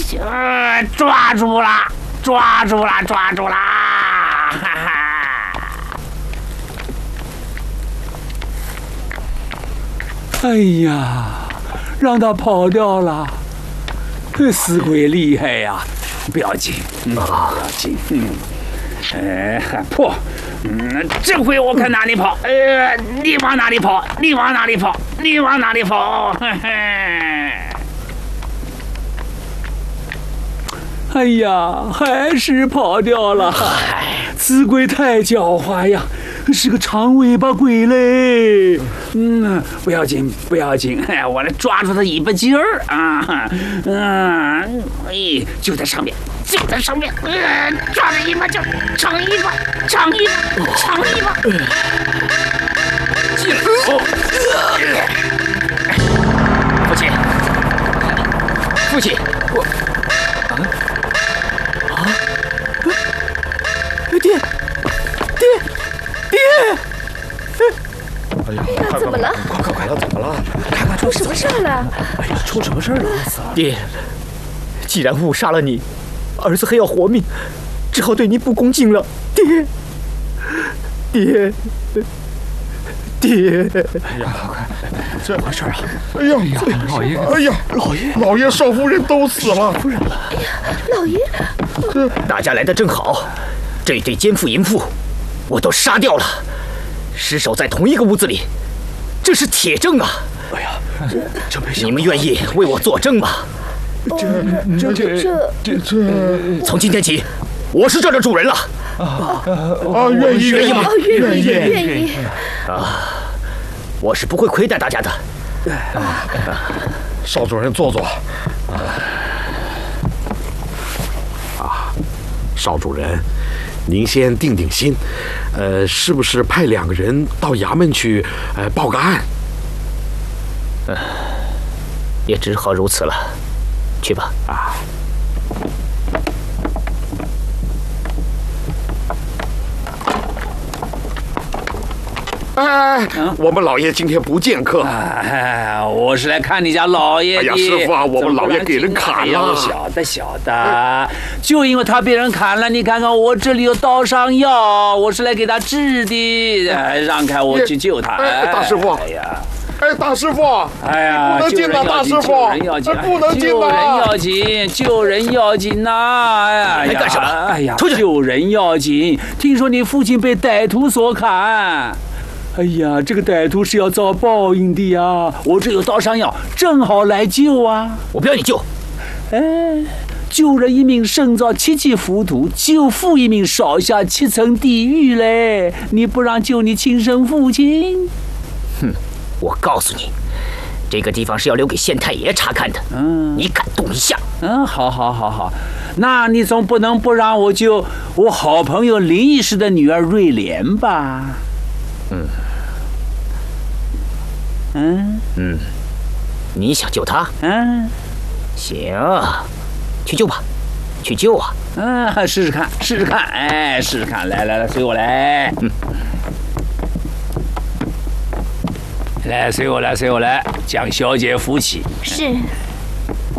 抓住了！抓住了！抓住了！哈哈！ 哎呀，让他跑掉了，死鬼厉害呀！不要紧，不要紧，破，这回我看哪里跑，你往哪里跑，你往哪里跑，你往哪里跑，嘿嘿。哎呀，还是跑掉了，死鬼太狡猾呀！是个长尾巴鬼嘞，不要紧，不要紧，我来抓住他尾巴尖儿啊，就在上面，就在上面，抓着尾巴就长尾巴，长尾巴，长尾巴，父亲，父亲，我，爹，爹。 哎呀，怎么了？快了，怎么了？看， 出什么事儿了？ 哎呀，出什么事儿了？ 爹，既然误杀了你，儿子还要活命，只好对你不恭敬了。爹。 哎呀，快！这回事啊！哎呀，老爷！哎呀，老爷少夫人都死了！夫人了！ 哎呀，老爷！ 大家来得正好，这对奸妇淫妇，我都杀掉了。尸首在同一个屋子里，这是铁证啊！ 哎呀，这没想到。 你们愿意为我作证吗？从今天起，我是这的主人了。 愿意吗？ 愿意。 我是不会亏待大家的。 邵主任坐坐。 邵主任，您先定定心，是不是派2个人到衙门去，报个案？ 也只好如此了，去吧。 我们老爷今天不见客。 我是来看你家老爷的。 哎呀，师傅啊，我们老爷给人砍了。 晓得，就因为他被人砍了，你看看我这里有刀伤药，我是来给他治的。让开，我去救他。 大师傅。大师傅！ 哎呀， 不能进呐，大师傅！不能进呐！ 救人要紧呐！哎呀， 干什么？ 哎呀， 出去！ 救人要紧。听说你父亲被歹徒所砍。哎呀，这个歹徒是要遭报应的呀！我这有刀伤药，正好来救啊！ 我不要你救。 救人一命胜造7级浮屠，救父一命少下7层地狱嘞！你不让救你亲生父亲？ 哼！我告诉你，这个地方是要留给县太爷查看的。你敢动一下？ 好，那你总不能不让我救我好朋友林医师的女儿瑞莲吧？ 你想救她？行，去救吧，去救啊！ 试试看，试试看，来，随我来。来，随我来，将小姐扶起。 是。